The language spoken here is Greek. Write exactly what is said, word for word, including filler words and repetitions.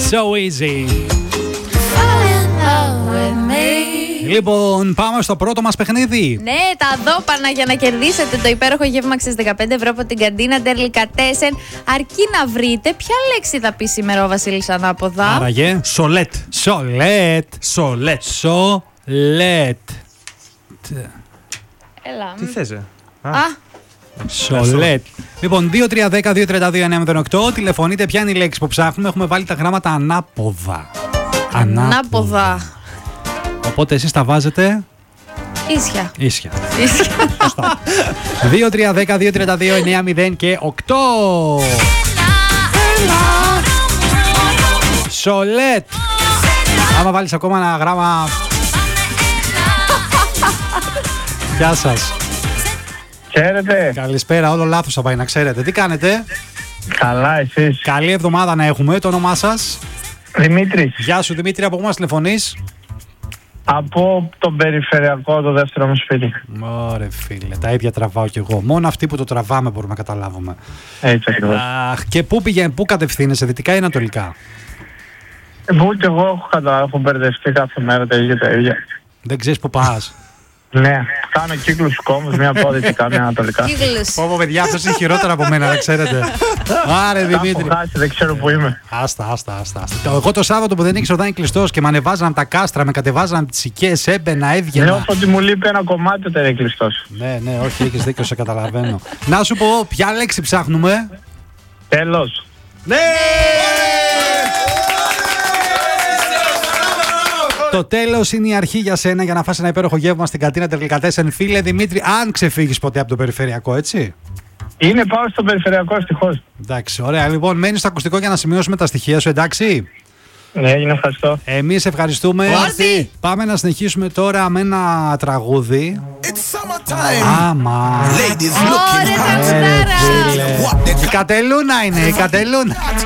So easy. Λοιπόν, πάμε στο πρώτο μας παιχνίδι. Ναι, τα δώπανα για να κερδίσετε το υπέροχο γεύμα αξίας δεκαπέντε ευρώ από την καντίνα Ντελικατέσεν. Αρκεί να βρείτε ποια λέξη θα πει σήμερα ο Βασίλης Ανάποδα. Άραγε. Σολέτ. Σολέτ. Σολέτ. Σολέτ. Έλα. Τι θες, ε? Α, Σολέτ. Λοιπόν, δύο τρία ένα μηδέν δύο τρία δύο εννιά μηδέν οκτώ. Τηλεφωνείτε, ποια είναι η λέξη που ψάχνουμε. Έχουμε βάλει τα γράμματα ανάποδα. ανάποδα. Οπότε εσείς τα βάζετε Ίσια. ίσια. Ίσια. δύο τρία ένα μηδέν δύο τρία δύο εννιά μηδέν και οκτώ. Σολέτ. Άμα βάλεις ακόμα ένα γράμμα. Γεια σας. Χαίρετε. Καλησπέρα, όλο λάθος θα πάει να ξέρετε. Τι κάνετε? Καλά, εσείς? Καλή εβδομάδα να έχουμε. Το όνομά σας? Δημήτρης. Γεια σου Δημήτρη, από πού μας τηλεφωνείς? Από τον περιφερειακό, το δεύτερο μου σπίτι. Ωραία φίλε, τα ίδια τραβάω κι εγώ. Μόνο αυτοί που το τραβάμε μπορούμε να καταλάβουμε. Έτσι ακριβώς. Αχ, και πού πηγαίνει, πού κατευθύνεσαι, δυτικά ή ανατολικά? Εγώ και εγώ έχω, κατα... έχω μπερδευτεί κάθε μέρα τα ίδια τα ίδια. Δεν ξέρεις που πας? Ναι, κάνω κύκλους κόμμους, μία από δυτικά, μία ανατολικά. Κύκλους. Πω πω παιδιά, αυτός είναι χειρότερα από μένα, να ξέρετε. Άρε Τα Δημήτρη. έχω χάσει, δεν ξέρω που είμαι. Άστα, άστα, άστα. άστα. Εγώ το Σάββατο που δεν ήξερα ότι είναι κλειστός και με ανεβάζαν τα κάστρα, με κατεβάζαν τις οικίες, έμπαινα, έβγαινα. Νιώθω ότι μου λείπει ένα κομμάτι όταν είναι κλειστός. Ναι, ναι, όχι, έχεις δίκιο, σε καταλαβαίνω. Να σου πω, ποια λέξη ψάχνουμε? Τέλος. Ναι! Το τέλος είναι η αρχή για σένα για να φας ένα υπέροχο γεύμα στην καντίνα Ντελικατέσεν. Φίλε Δημήτρη, αν ξεφύγεις ποτέ από το περιφερειακό, έτσι. Είναι πάω στο περιφερειακό, ευτυχώς. Εντάξει, ωραία. Λοιπόν, μένεις στο ακουστικό για να σημειώσουμε τα στοιχεία σου, εντάξει. Ναι, έγινε, ευχαριστώ. Εμείς ευχαριστούμε. Όρθι. Πάμε να συνεχίσουμε τώρα με ένα τραγούδι. Άμα. Ωραία, τραγουδάρα. Η Κατελούνα είναι, η Κατελούνα.